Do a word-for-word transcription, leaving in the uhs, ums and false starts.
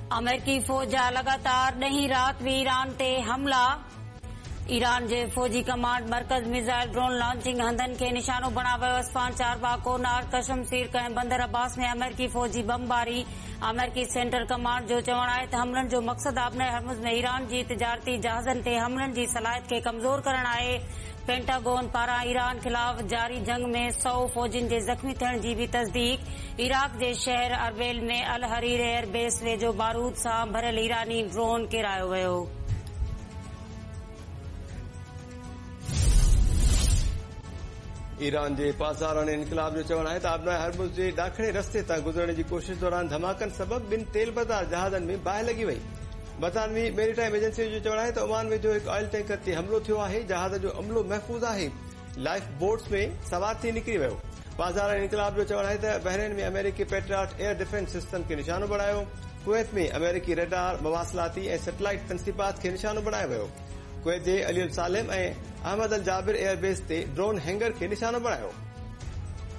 अमेरिकी फ़ौज जा लगातार ॾहीं राति भी ईरान ते हमला। ईरान जे फ़ौजी कमांड मर्कज़ मिसाइल ड्रोन लॉन्चिंग हंधनि खे निशानो बणा वियो। अस्फहान चारबाग कोनार कशमसीर ऐं बंदर अब्बास में अमेरिकी फ़ौजी बमबारी। अमेरिकी सेंट्रल कमांड जो चवणु आहे त हमलनि जो मक़सद आबने हर्मुज़ में ईरान जी तिजारती जहाज़नि ते हमलनि जी सलाहियत खे कमज़ोर करणु आहे। पेंटागोन पारां ईरान ख़िलाफ़ जारी जंग में सौ फ़ौजियुनि जे ज़ख़्मी थियण जी भी तस्दीक। इराक जे शहर अरबेल में अल हरीर एयरबेस वेझो बारूद सां भरियल ईरानी ड्रोन किरायो वियो। ईरान जे पासाराने इनक़लाब जो चवणु आहे त आबना हर्मुज़ जे ॾाखणे रस्ते तां गुज़रण जी कोशिश दौरान धमाकनि सबबि ॿिनि तेल बरदार जहाज़नि में बाहि लॻी वई। बरतानवी मेरीटाइम एजेंसी जो चवणु आहे त ओमान वेझो हिकु ऑयल टैंकर ते हमलो थियो आहे। जहाज़ जो अमलो महफ़ूज़ आहे। लाइफ बोट्स में सवार थी निकिरी वियो। पासाराने इनक़लाब जो चवणु आहे त बहरेन में अमेरिकी पेट्रियट एयर डिफेंस सिस्टम खे निशानो बणायो। कुवैत में अमेरिकी रेडार मवासिलाती ऐं सैटेलाइट तनसीबात खे निशानो बणायो वियो। कुवैत जे अली अल सालेम ऐं अहमद अल जाबिर एयरबेस ते ड्रोन हैंगर खे निशानो बणायो।